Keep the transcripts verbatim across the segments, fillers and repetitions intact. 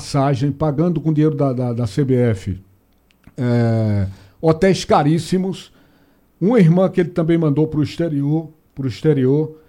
passagem, pagando com dinheiro da, da, da C B F, é, hotéis caríssimos. Uma irmã que ele também mandou para o exterior, pro exterior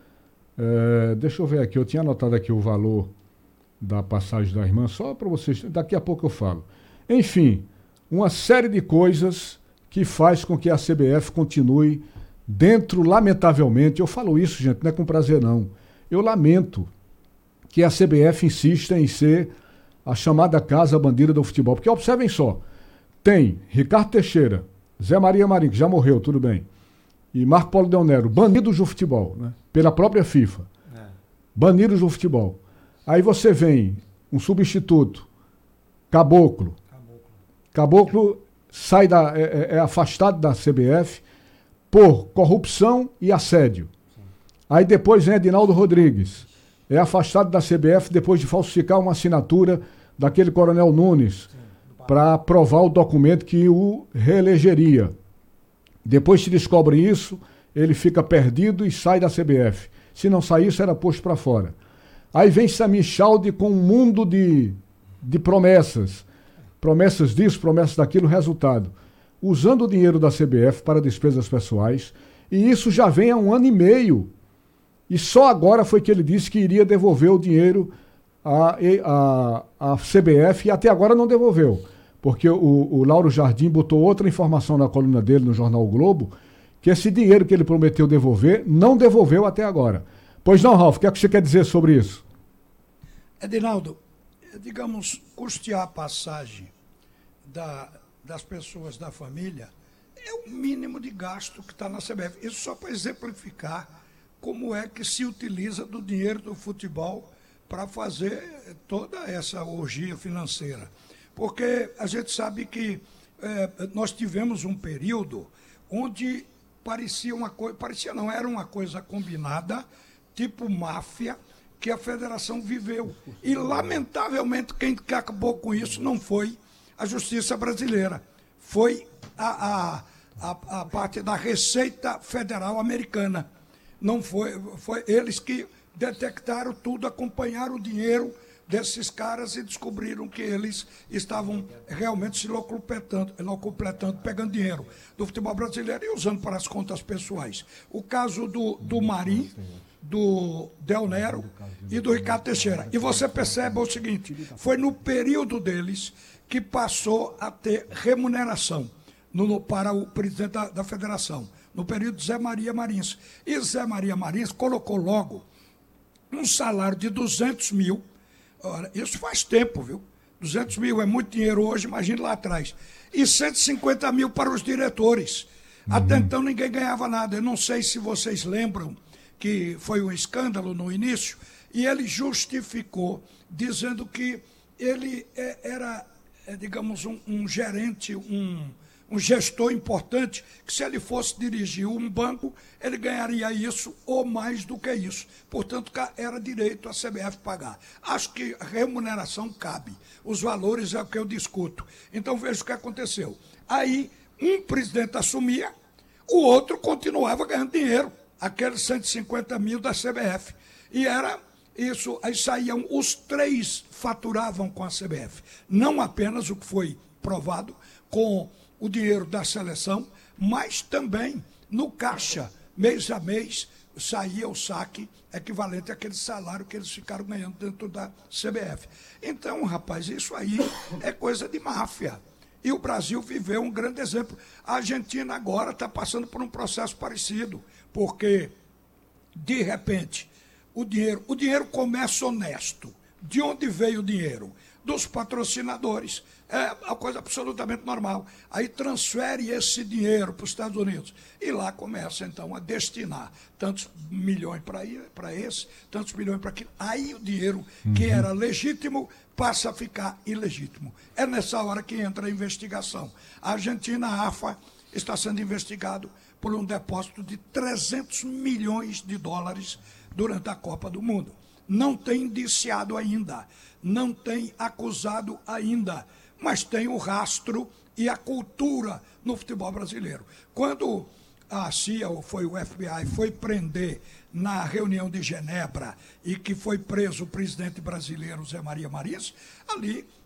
é, deixa eu ver aqui, eu tinha anotado aqui o valor da passagem da irmã, só para vocês, daqui a pouco eu falo. Enfim, uma série de coisas que faz com que a C B F continue dentro, lamentavelmente, eu falo isso, gente, não é com prazer não, eu lamento que a C B F insista em ser a chamada Casa Bandeira do Futebol, porque observem só, tem Ricardo Teixeira, Zé Maria Marinho, que já morreu, tudo bem, e Marco Polo Del Nero, banidos do futebol, né, pela própria FIFA, é. banidos do futebol. Aí você vem, um substituto, Caboclo, Caboclo, Caboclo sai da, é, é afastado da C B F por corrupção e assédio. Sim. Aí depois vem Edinaldo Rodrigues, é afastado da C B F depois de falsificar uma assinatura daquele Coronel Nunes para provar o documento que o reelegeria. Depois se descobre isso, ele fica perdido e sai da C B F. Se não sair, isso era posto para fora. Aí vem Samir Chalde com um mundo de, de promessas. Promessas disso, promessas daquilo, resultado. Usando o dinheiro da C B F para despesas pessoais, e isso já vem há um ano e meio. E só agora foi que ele disse que iria devolver o dinheiro à, à, à C B F, e até agora não devolveu. Porque o, o Lauro Jardim botou outra informação na coluna dele no Jornal o Globo, que esse dinheiro que ele prometeu devolver, não devolveu até agora. Pois não, Ralf, o que é que você quer dizer sobre isso? Edinaldo, digamos, custear a passagem da, das pessoas da família é o mínimo de gasto que está na C B F. Isso só para exemplificar como é que se utiliza do dinheiro do futebol para fazer toda essa orgia financeira. Porque a gente sabe que é, nós tivemos um período onde parecia uma coisa, parecia não, era uma coisa combinada, tipo máfia, que a federação viveu. E, lamentavelmente, quem acabou com isso não foi a Justiça Brasileira, foi a, a, a, a parte da Receita Federal Americana. Não foi, foi eles que detectaram tudo, acompanharam o dinheiro desses caras e descobriram que eles estavam realmente se locupletando, locupletando, pegando dinheiro do futebol brasileiro e usando para as contas pessoais. O caso do, do Marim, do Del Nero e do Ricardo Teixeira. E você percebe o seguinte, foi no período deles que passou a ter remuneração no, no, para o presidente da, da federação, no período de Zé Maria Marins. E Zé Maria Marins colocou logo um salário de duzentos mil. Ora, isso faz tempo, viu? duzentos mil é muito dinheiro hoje, imagine lá atrás. E cento e cinquenta mil para os diretores. Uhum. Até então ninguém ganhava nada. Eu não sei se vocês lembram que foi um escândalo no início, e ele justificou, dizendo que ele era, digamos, um, um gerente, um, um gestor importante, que se ele fosse dirigir um banco, ele ganharia isso ou mais do que isso. Portanto, era direito a C B F pagar. Acho que a remuneração cabe. Os valores é o que eu discuto. Então, veja o que aconteceu. Aí, um presidente assumia, o outro continuava ganhando dinheiro, aqueles cento e cinquenta mil da C B F. E era isso, aí saíam, os três faturavam com a C B F. Não apenas o que foi provado com o dinheiro da seleção, mas também no caixa, mês a mês, saía o saque equivalente àquele salário que eles ficaram ganhando dentro da C B F. Então, rapaz, isso aí é coisa de máfia. E o Brasil viveu um grande exemplo. A Argentina agora está passando por um processo parecido, porque, de repente, o dinheiro, o dinheiro começa honesto. De onde veio o dinheiro? Dos patrocinadores. É uma coisa absolutamente normal. Aí transfere esse dinheiro para os Estados Unidos. E lá começa, então, a destinar tantos milhões para esse, tantos milhões para aquilo. Aí o dinheiro uhum. que era legítimo passa a ficar ilegítimo. É nessa hora que entra a investigação. A Argentina, a AFA, está sendo investigado por um depósito de trezentos milhões de dólares durante a Copa do Mundo. Não tem indiciado ainda, não tem acusado ainda, mas tem o rastro e a cultura no futebol brasileiro. Quando a C I A, ou foi o F B I, foi prender na reunião de Genebra e que foi preso o presidente brasileiro Zé Maria Marins, ali